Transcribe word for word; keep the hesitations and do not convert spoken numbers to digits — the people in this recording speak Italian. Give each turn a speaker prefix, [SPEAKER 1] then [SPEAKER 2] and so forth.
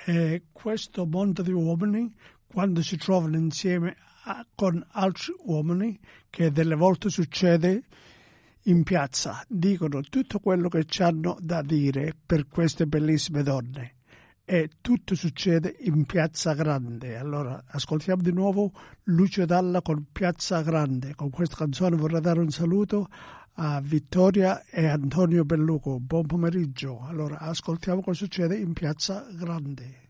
[SPEAKER 1] E questo mondo di uomini, quando si trovano insieme a, con altri uomini, che delle volte succede in piazza, dicono tutto quello che ci hanno da dire per queste bellissime donne. E tutto succede in Piazza Grande. Allora, ascoltiamo di nuovo Lucio Dalla con Piazza Grande. Con questa canzone vorrei dare un saluto a Vittoria e Antonio Belluco. Buon pomeriggio. Allora, ascoltiamo cosa succede in Piazza Grande.